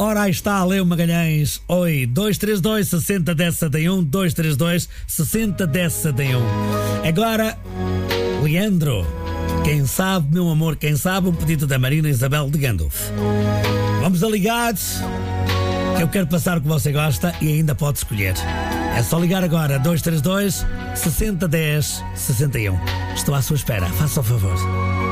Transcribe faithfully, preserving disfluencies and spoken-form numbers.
Ora, aí está, Leo Magalhães. Oi, dois três dois, seis zero um zero sete um, dois três dois, seis zero um zero sete um. Agora, Leandro, quem sabe, meu amor, quem sabe, um pedido da Marina Isabel de Gandalf. Vamos a ligados, que eu quero passar o que você gosta e ainda pode escolher. É só ligar agora, dois três dois, seis zero um zero, seis um. Estou à sua espera, faça o favor.